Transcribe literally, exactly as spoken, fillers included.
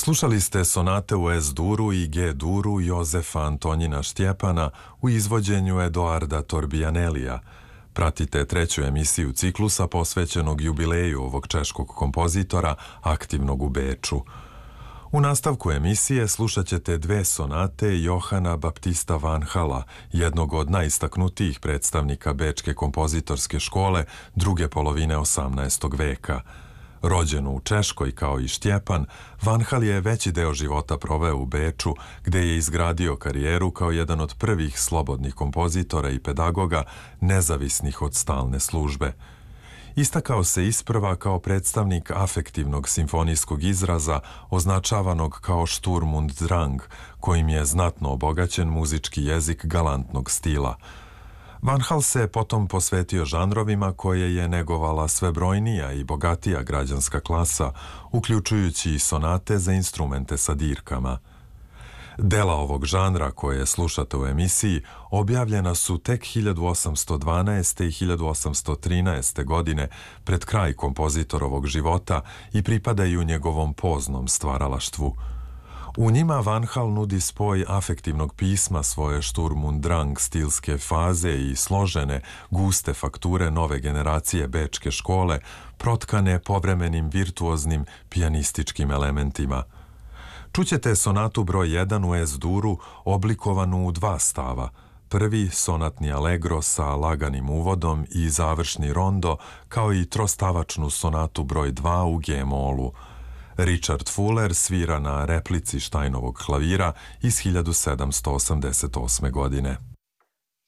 Slušali ste sonate u Es-duru i Ge-duru Jozefa Antonjina Štjepana u izvođenju Edoarda Torbijanelija. Pratite treću emisiju ciklusa posvećenog jubileju ovog češkog kompozitora aktivnog u Beču. U nastavku emisije slušat ćete dve sonate Johana Baptista Van Hala, jednog od najistaknutijih predstavnika bečke kompozitorske škole druge polovine osamnaestog veka. Rođen u Češkoj kao i Štjepan, Van Hal je veći deo života proveo u Beču, gde je izgradio karijeru kao jedan od prvih slobodnih kompozitora i pedagoga nezavisnih od stalne službe. Istakao se isprva kao predstavnik afektivnog simfonijskog izraza označavanog kao Sturm und Drang, kojim je znatno obogaćen muzički jezik galantnog stila. Van Hal se potom posvetio žanrovima koje je negovala sve brojnija i bogatija građanska klasa, uključujući i sonate za instrumente sa dirkama. Dela ovog žanra koje slušate u emisiji objavljena su tek hiljadu osamsto dvanaeste. i hiljadu osamsto trinaeste. godine pred kraj kompozitorovog života i pripadaju njegovom poznom stvaralaštvu. U njima Van Hal nudi spoj afektivnog pisma svoje Sturm und Drang stilske faze i složene, guste fakture nove generacije bečke škole, protkane povremenim virtuoznim pijanističkim elementima. Čućete sonatu broj jedan u Es-duru oblikovanu u dva stava. Prvi sonatni allegro sa laganim uvodom i završni rondo, kao i trostavačnu sonatu broj dva u G-molu. Richard Fuller svira na replici Steinovog klavira iz hiljadu sedamsto osamdeset osme. godine.